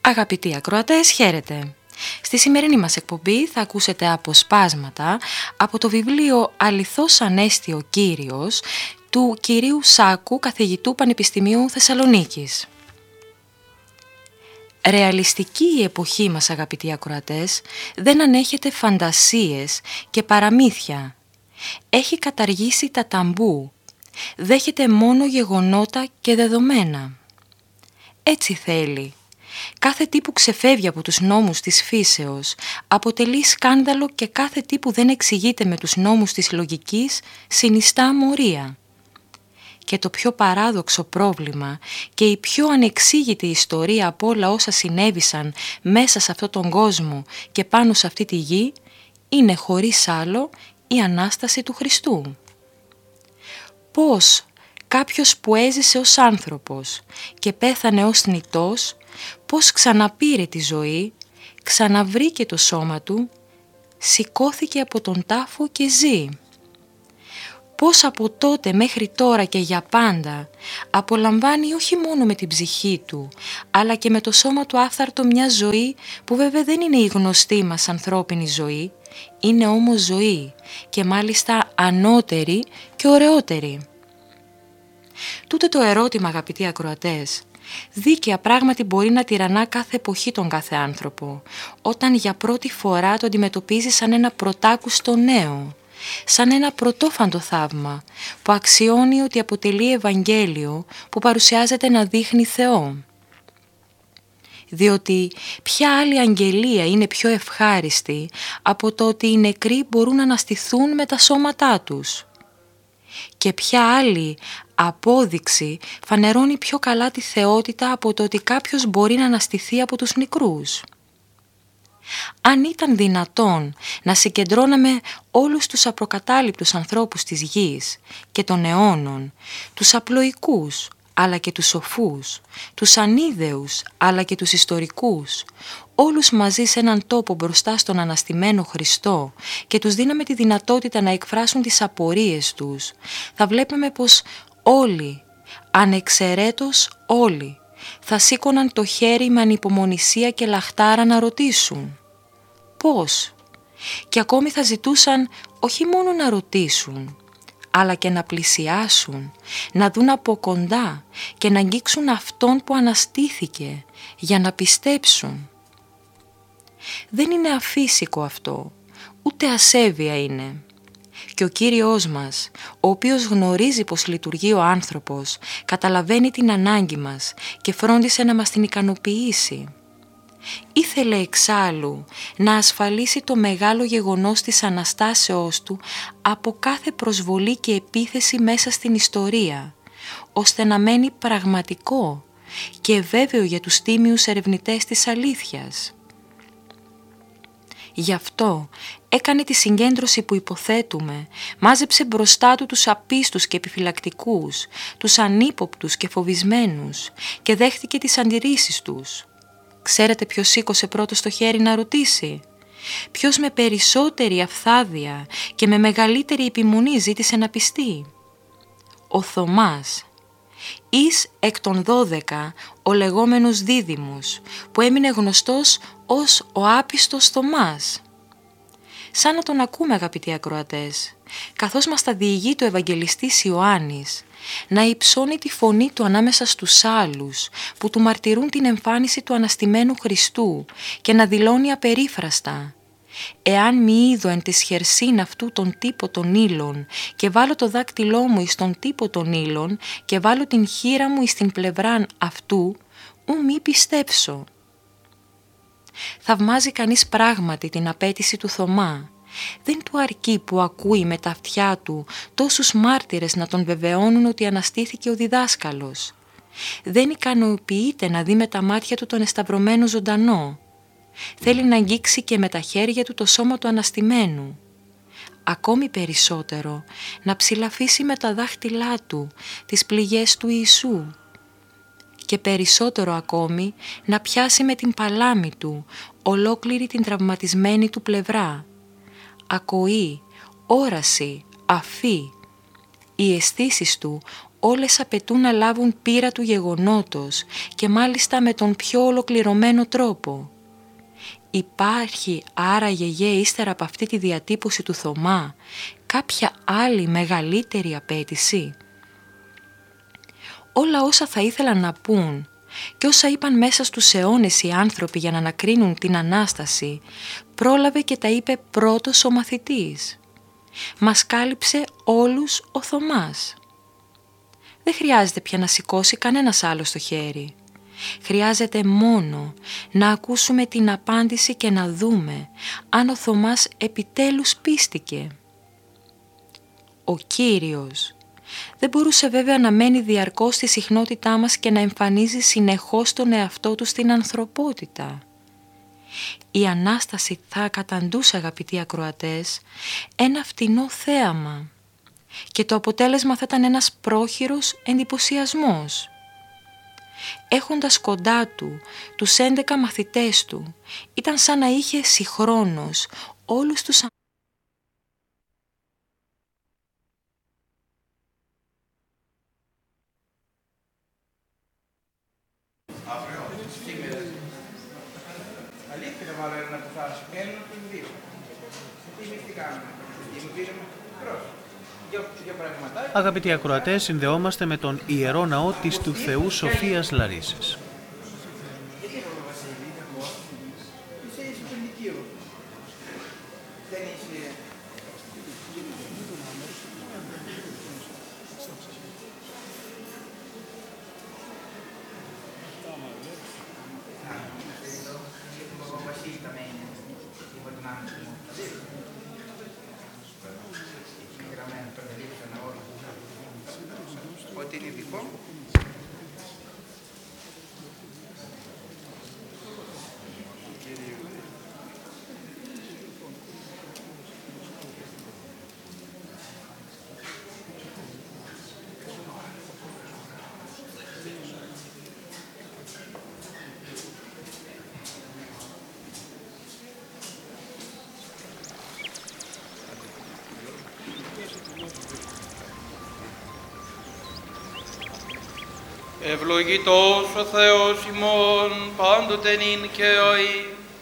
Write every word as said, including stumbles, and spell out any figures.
Αγαπητοί ακροατές, χαίρετε! Στη σημερινή μας εκπομπή θα ακούσετε αποσπάσματα από το βιβλίο «Αληθώς Ανέστη ο Κύριος» του κυρίου Σάκου, καθηγητού Πανεπιστημίου Θεσσαλονίκης. Ρεαλιστική η εποχή μας, αγαπητοί ακροατές, δεν ανέχεται φαντασίες και παραμύθια. Έχει καταργήσει τα ταμπού. Δέχεται μόνο γεγονότα και δεδομένα. Έτσι θέλει. Κάθε τι που ξεφεύγει από τους νόμους της φύσεως αποτελεί σκάνδαλο και κάθε τι που δεν εξηγείται με τους νόμους της λογικής συνιστά αμορία. Και το πιο παράδοξο πρόβλημα και η πιο ανεξήγητη ιστορία από όλα όσα συνέβησαν μέσα σε αυτόν τον κόσμο και πάνω σε αυτή τη γη είναι χωρίς άλλο η Ανάσταση του Χριστού. Πώς κάποιος που έζησε ως άνθρωπος και πέθανε ως θνητός, πώς ξαναπήρε τη ζωή, ξαναβρήκε το σώμα του, σηκώθηκε από τον τάφο και ζει. Πώς από τότε μέχρι τώρα και για πάντα απολαμβάνει όχι μόνο με την ψυχή του, αλλά και με το σώμα του άφθαρτο μια ζωή που βέβαια δεν είναι η γνωστή μας ανθρώπινη ζωή, είναι όμως ζωή και μάλιστα ανώτερη και ωραιότερη. Τούτο το ερώτημα, αγαπητοί ακροατές, δίκαια πράγματι μπορεί να τυραννά κάθε εποχή τον κάθε άνθρωπο, όταν για πρώτη φορά το αντιμετωπίζει σαν ένα πρωτάκουστο νέο, σαν ένα πρωτόφαντο θαύμα που αξιώνει ότι αποτελεί Ευαγγέλιο που παρουσιάζεται να δείχνει Θεό. Διότι ποια άλλη αγγελία είναι πιο ευχάριστη από το ότι οι νεκροί μπορούν να αναστηθούν με τα σώματά τους. Και ποια άλλη απόδειξη φανερώνει πιο καλά τη θεότητα από το ότι κάποιος μπορεί να αναστηθεί από τους νεκρούς. Αν ήταν δυνατόν να συγκεντρώναμε όλους τους απροκατάληπτους ανθρώπους της γης και των αιώνων, τους απλοϊκούς αλλά και τους σοφούς, τους ανίδεους αλλά και τους ιστορικούς, όλους μαζί σε έναν τόπο μπροστά στον αναστημένο Χριστό και τους δίναμε τη δυνατότητα να εκφράσουν τις απορίες τους, θα βλέπαμε πως όλοι, ανεξαιρέτως όλοι, θα σήκωναν το χέρι με ανυπομονησία και λαχτάρα να ρωτήσουν. Πώς? Και ακόμη θα ζητούσαν όχι μόνο να ρωτήσουν, αλλά και να πλησιάσουν, να δουν από κοντά και να αγγίξουν αυτόν που αναστήθηκε για να πιστέψουν. Δεν είναι αφύσικο αυτό, ούτε ασέβεια είναι. Και ο Κύριος μας, ο οποίος γνωρίζει πως λειτουργεί ο άνθρωπος, καταλαβαίνει την ανάγκη μας και φρόντισε να μας την ικανοποιήσει. Ήθελε εξάλλου να ασφαλίσει το μεγάλο γεγονός της Αναστάσεώς του από κάθε προσβολή και επίθεση μέσα στην ιστορία, ώστε να μένει πραγματικό και βέβαιο για τους τίμιους ερευνητές της αλήθειας. Γι' αυτό έκανε τη συγκέντρωση που υποθέτουμε, μάζεψε μπροστά του τους απίστους και επιφυλακτικούς, τους ανύποπτους και φοβισμένους και δέχτηκε τις αντιρρήσεις τους. Ξέρετε ποιος σήκωσε πρώτος το χέρι να ρωτήσει? Ποιος με περισσότερη αυθάδεια και με μεγαλύτερη επιμονή ζήτησε να πιστεί? Ο Θωμάς. Εις εκ των δώδεκα ο λεγόμενος Δίδυμος, που έμεινε γνωστός ως ο άπιστος Θωμάς. Σαν να τον ακούμε, αγαπητοί ακροατές, καθώς μας τα διηγεί το Ευαγγελιστής Ιωάννης, να υψώνει τη φωνή του ανάμεσα στους άλλους που του μαρτυρούν την εμφάνιση του αναστημένου Χριστού και να δηλώνει απερίφραστα: «Εάν μη είδω εν της χερσήν αυτού τον τύπο των ύλων και βάλω το δάκτυλό μου εις τον τύπο των ύλων και βάλω την χείρα μου εις την πλευράν αυτού, ου μη πιστέψω». Θαυμάζει κανείς πράγματι την απέτηση του Θωμά. Δεν του αρκεί που ακούει με τα αυτιά του τόσους μάρτυρες να τον βεβαιώνουν ότι αναστήθηκε ο διδάσκαλος. Δεν ικανοποιείται να δει με τα μάτια του τον εσταυρωμένο ζωντανό. Θέλει να αγγίξει και με τα χέρια του το σώμα του αναστημένου. Ακόμη περισσότερο να ψηλαφίσει με τα δάχτυλά του τις πληγές του Ιησού. Και περισσότερο ακόμη να πιάσει με την παλάμη του ολόκληρη την τραυματισμένη του πλευρά. Ακοή, όραση, αφή. Οι αισθήσεις του Όλες απαιτούν να λάβουν πείρα του γεγονότος και μάλιστα με τον πιο ολοκληρωμένο τρόπο. Υπάρχει άραγε γε ύστερα από αυτή τη διατύπωση του Θωμά κάποια άλλη μεγαλύτερη απέτηση? Όλα όσα θα ήθελαν να πούν και όσα είπαν μέσα στους αιώνες οι άνθρωποι για να ανακρίνουν την Ανάσταση, πρόλαβε και τα είπε πρώτος ο μαθητής. Μας κάλυψε όλους ο Θωμάς. Δεν χρειάζεται πια να σηκώσει κανένας άλλος το χέρι. Χρειάζεται μόνο να ακούσουμε την απάντηση και να δούμε αν ο Θωμάς επιτέλους πίστηκε. Ο Κύριος δεν μπορούσε βέβαια να μένει διαρκώς στη συχνότητά μας και να εμφανίζει συνεχώς τον εαυτό του στην ανθρωπότητα. Η Ανάσταση θα καταντούσε, αγαπητοί ακροατές, ένα φτηνό θέαμα και το αποτέλεσμα θα ήταν ένας πρόχειρος εντυπωσιασμός. Έχοντας κοντά του τους έντεκα μαθητές του, ήταν σαν να είχε συγχρόνως όλους τους ανθρώπους. Αλήθεια μάλλον ένα που θα σου παίρνω τους δύο. Εμείς τι κάνουμε, εμείς πήραμε κρός. Αγαπητοί ακροατές, συνδεόμαστε με τον Ιερό Ναό της του Θεού Σοφίας Λαρίσσης. Ότι είναι δικό. Ευλογητός ο Θεός ημών πάντοτε νυν και αεί